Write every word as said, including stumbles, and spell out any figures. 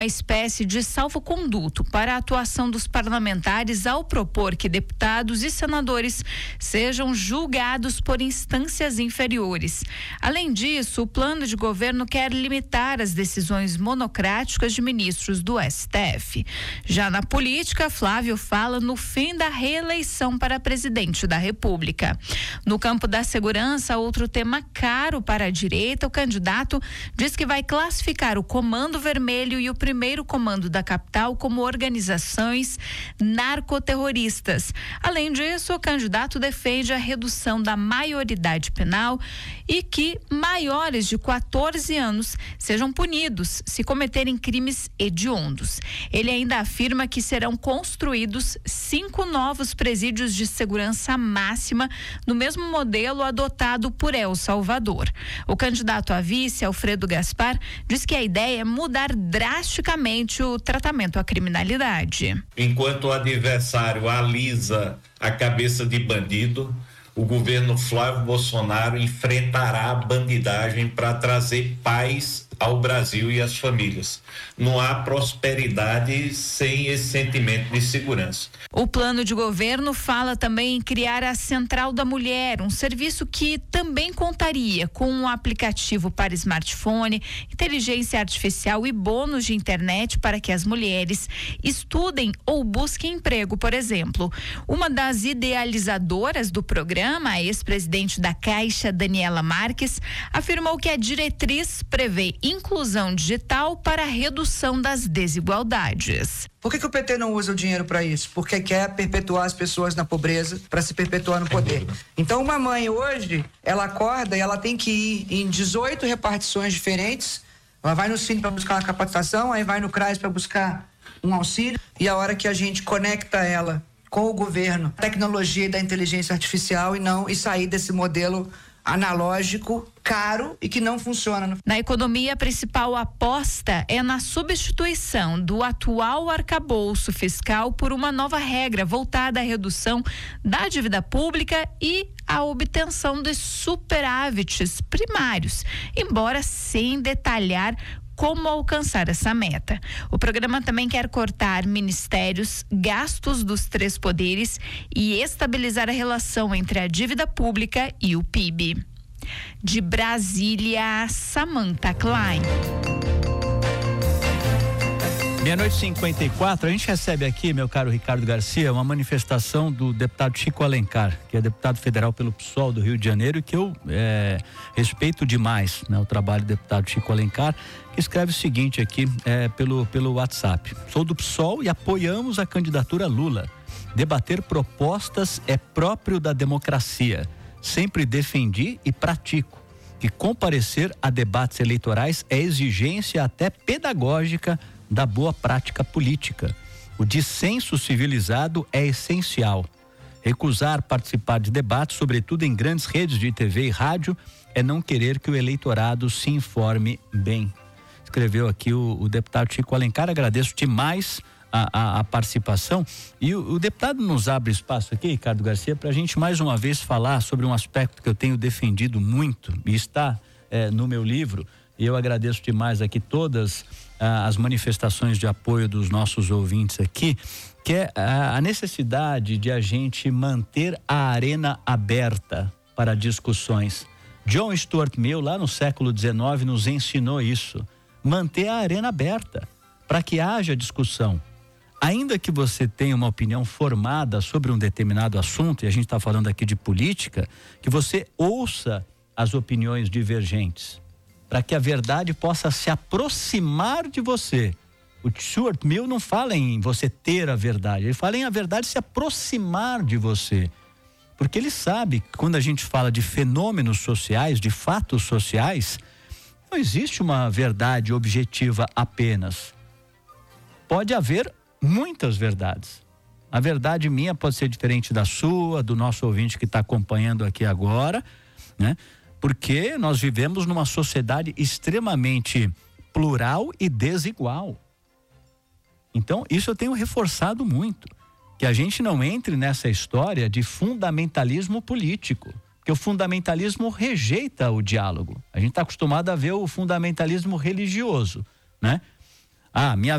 uma espécie de salvo-conduto para a atuação dos parlamentares ao propor que deputados e senadores sejam julgados por instâncias inferiores. Além disso, o plano de governo quer limitar as decisões monocráticas de ministros do S T F. Já na política, Flávio fala no fim da reeleição para presidente da República. No campo da segurança, outro tema caro para a direita, o candidato diz que vai classificar o Comando Vermelho e o primeiro comando da capital como organizações narcoterroristas. Além disso, o candidato defende a redução da maioridade penal e que maiores de quatorze anos sejam punidos se cometerem crimes hediondos. Ele ainda afirma que serão construídos cinco novos presídios de segurança máxima no mesmo modelo adotado por El Salvador. O candidato a vice, Alfredo Gaspar, diz que a ideia é mudar drasticamente o tratamento à criminalidade. Enquanto o adversário alisa a cabeça de bandido, o governo Flávio Bolsonaro enfrentará a bandidagem para trazer paz ao Brasil e às famílias. Não há prosperidade sem esse sentimento de segurança. O plano de governo fala também em criar a Central da Mulher, um serviço que também contaria com um aplicativo para smartphone, inteligência artificial e bônus de internet para que as mulheres estudem ou busquem emprego, por exemplo. Uma das idealizadoras do programa, a ex-presidente da Caixa, Daniela Marques, afirmou que a diretriz prevê inclusão digital para a redução das desigualdades. Por que que o P T não usa o dinheiro para isso? Porque quer perpetuar as pessoas na pobreza para se perpetuar no poder. Então uma mãe hoje, ela acorda e ela tem que ir em dezoito repartições diferentes. Ela vai no Cine para buscar uma capacitação, aí vai no CRAS para buscar um auxílio, e a hora que a gente conecta ela com o governo, tecnologia da inteligência artificial e não e sair desse modelo analógico, caro e que não funciona. Na economia, a principal aposta é na substituição do atual arcabouço fiscal por uma nova regra voltada à redução da dívida pública e à obtenção de superávites primários, embora sem detalhar como alcançar essa meta. O programa também quer cortar ministérios, gastos dos três poderes e estabilizar a relação entre a dívida pública e o P I B. De Brasília, Samantha Klein. Meia-noite e cinquenta e quatro, a gente recebe aqui, meu caro Ricardo Garcia, uma manifestação do deputado Chico Alencar, que é deputado federal pelo P SOL do Rio de Janeiro e que eu é, respeito demais, né, o trabalho do deputado Chico Alencar, que escreve o seguinte aqui é, pelo, pelo WhatsApp: sou do P SOL e apoiamos a candidatura Lula. Debater propostas é próprio da democracia. Sempre defendi e pratico que comparecer a debates eleitorais é exigência até pedagógica da boa prática política. O dissenso civilizado é essencial. Recusar participar de debates, sobretudo em grandes redes de T V e rádio, é não querer que o eleitorado se informe bem. Escreveu aqui o, o deputado Chico Alencar. Agradeço demais a, a, a participação. E o, o deputado nos abre espaço aqui, Ricardo Garcia, para a gente mais uma vez falar sobre um aspecto que eu tenho defendido muito e está é, no meu livro. E eu agradeço demais aqui todas ah, as manifestações de apoio dos nossos ouvintes aqui, que é a, a necessidade de a gente manter a arena aberta para discussões. John Stuart Mill, lá no século dezenove, nos ensinou isso. Manter a arena aberta para que haja discussão. Ainda que você tenha uma opinião formada sobre um determinado assunto, e a gente está falando aqui de política, que você ouça as opiniões divergentes, para que a verdade possa se aproximar de você. O Stuart Mill não fala em você ter a verdade, ele fala em a verdade se aproximar de você. Porque ele sabe que quando a gente fala de fenômenos sociais, de fatos sociais, não existe uma verdade objetiva apenas. Pode haver muitas verdades. A verdade minha pode ser diferente da sua, do nosso ouvinte que está acompanhando aqui agora, né? Porque nós vivemos numa sociedade extremamente plural e desigual. Então, isso eu tenho reforçado muito, que a gente não entre nessa história de fundamentalismo político, porque o fundamentalismo rejeita o diálogo. A gente está acostumado a ver o fundamentalismo religioso, né? Ah, minha